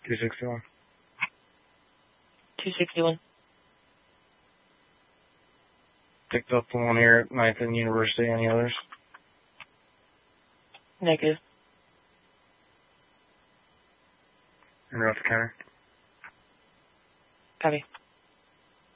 261. 261. Picked up the one here at 9th and University. Any others? Negative. And we're off the counter. Copy.